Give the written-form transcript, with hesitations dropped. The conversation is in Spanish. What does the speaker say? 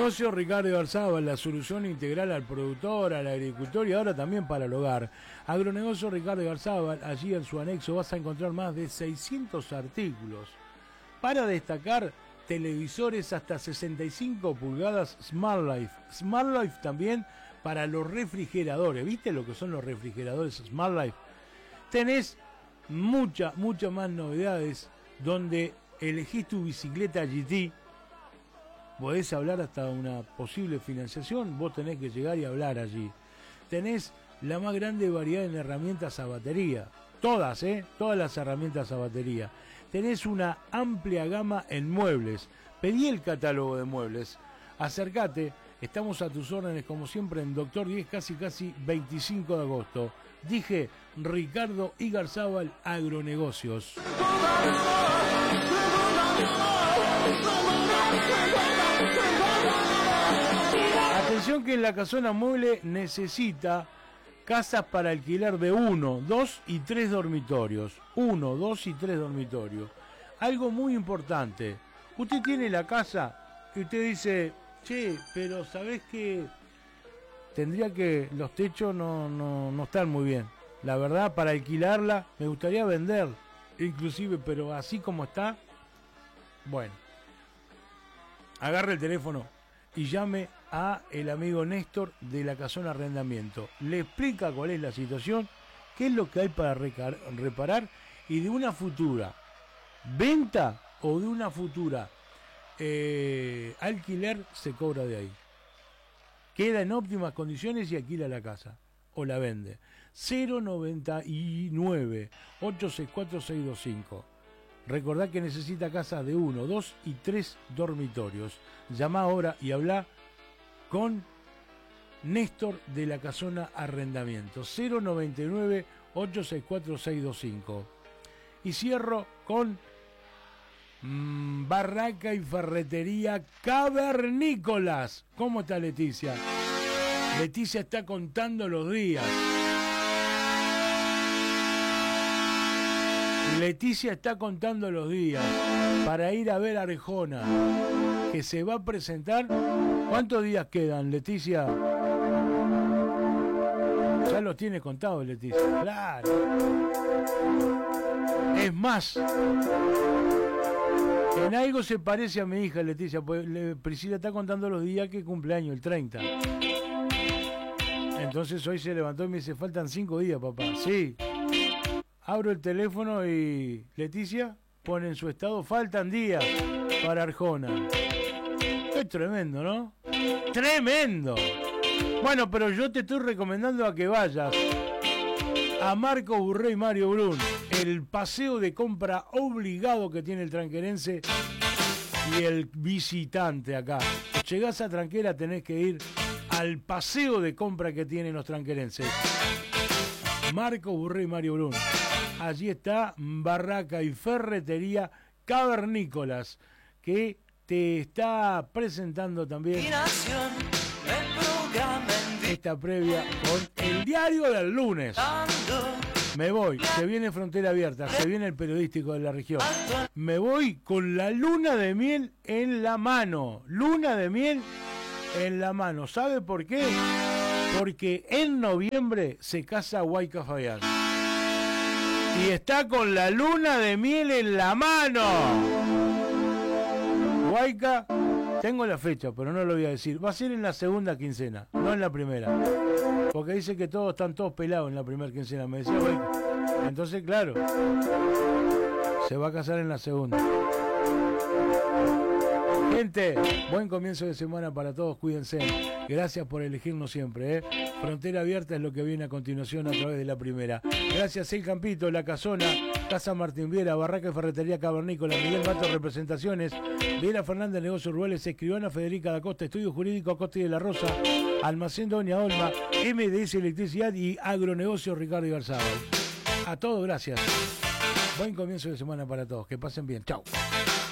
Agronegocio Ricardo Garzaba, la solución integral al productor, al agricultor y ahora también para el hogar. Agronegocio Ricardo Garzaba, allí en su anexo vas a encontrar más de 600 artículos. Para destacar, televisores hasta 65 pulgadas Smart Life. Smart Life también para los refrigeradores. ¿Viste lo que son los refrigeradores Smart Life? Tenés muchas más novedades donde elegís tu bicicleta GT. Podés hablar hasta una posible financiación, vos tenés que llegar y hablar allí. Tenés la más grande variedad en herramientas a batería, todas las herramientas a batería. Tenés una amplia gama en muebles, pedí el catálogo de muebles, acércate, estamos a tus órdenes como siempre en Doctor 10, casi 25 de agosto. Dije Ricardo Igarzábal Agronegocios. Atención que en la Casona Mueble necesita casas para alquilar de 1, 2 y 3 dormitorios. 1, 2 y 3 dormitorios. Algo muy importante. Usted tiene la casa y usted dice, che, pero ¿sabés qué? Tendría que, los techos no están muy bien. La verdad, para alquilarla me gustaría vender, inclusive, pero así como está, bueno. Agarre el teléfono y llame a el amigo Néstor de la Casona Arrendamiento. Le explica cuál es la situación, qué es lo que hay para reparar y de una futura venta o de una futura alquiler se cobra de ahí. Queda en óptimas condiciones y alquila la casa o la vende. 099 864 625. Recordá que necesita casas de 1, 2 y 3 dormitorios. Llama ahora y habla con Néstor de la Casona Arrendamiento. 099 864 625. Y cierro con Barraca y Ferretería Cavernícolas. ¿Cómo está Leticia? Leticia está contando los días. Leticia está contando los días para ir a ver a Arjona, que se va a presentar. ¿Cuántos días quedan, Leticia? Ya los tienes contados, Leticia. Claro. Es más, en algo se parece a mi hija, Leticia, pues Priscila está contando los días que cumpleaños, el 30. Entonces hoy se levantó y me dice, faltan 5 días, papá. Sí. Abro el teléfono y Leticia pone en su estado, faltan días para Arjona. Es tremendo, ¿no? ¡Tremendo! Bueno, pero yo te estoy recomendando a que vayas a Marco Burré y Mario Brun, el paseo de compra obligado que tiene el tranquerense y el visitante acá. Llegás a Tranquera, tenés que ir al paseo de compra que tienen los tranquerenses. Marco Burré y Mario Brun. Allí está Barraca y Ferretería Cavernícolas, que te está presentando también esta previa con el diario del lunes. Me voy, se viene Frontera Abierta, se viene el periodístico de la región. Me voy con la luna de miel en la mano. Luna de miel en la mano. ¿Sabe por qué? Porque en noviembre se casa Huayca Fabián. Y está con la luna de miel en la mano. Huayca, tengo la fecha, pero no lo voy a decir. Va a ser en la segunda quincena, no en la primera. Porque dice que están todos pelados en la primera quincena, me decía Huayca. Entonces, claro, se va a casar en la segunda. Gente, buen comienzo de semana para todos, cuídense. Gracias por elegirnos siempre, Frontera Abierta es lo que viene a continuación a través de la primera. Gracias El Campito, La Casona, Casa Martín Viera, Barraca y Ferretería Cavernícola, Miguel Mato Representaciones, Viera Fernández Negocios Rurales, Escribana Federica da Costa, Estudio Jurídico Acosta y de la Rosa, Almacén Doña Olma, MDS Electricidad y Agronegocios Ricardo Igarzábal. A todos, gracias. Buen comienzo de semana para todos. Que pasen bien. Chau.